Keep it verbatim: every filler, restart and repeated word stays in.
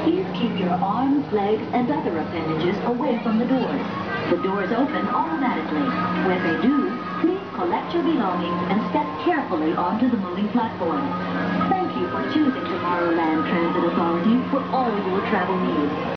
Please keep your arms, legs, and other appendages away from the doors. The doors open automatically. When they do, please collect your belongings and step carefully onto the moving platform. Thank you for choosing Tomorrowland Transit Authority for all your travel needs.